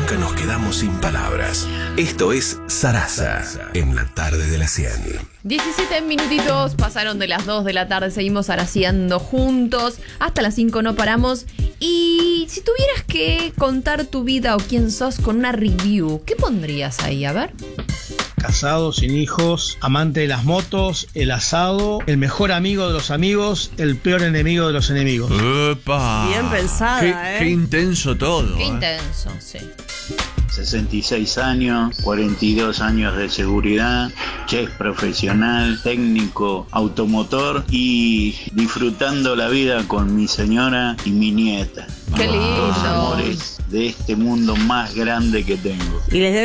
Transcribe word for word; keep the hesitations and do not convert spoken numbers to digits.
nunca nos quedamos sin palabras. Esto es Sarasa, en la tarde de las cien. diecisiete minutitos pasaron de las dos de la tarde, seguimos araciando juntos. Hasta las cinco no paramos. Y si tuvieras que contar tu vida o quién sos con una review, ¿qué pondrías ahí? A ver. Casado, sin hijos, amante de las motos, el asado, el mejor amigo de los amigos, el peor enemigo de los enemigos. ¡Epa! Bien pensada, qué, ¿eh? Qué intenso todo. Qué ¿eh? intenso, sí. sesenta y seis años, cuarenta y dos años de seguridad, chef profesional, técnico automotor y disfrutando la vida con mi señora y mi nieta. Qué lindo. Los amores de este mundo más grande que tengo. Y les debe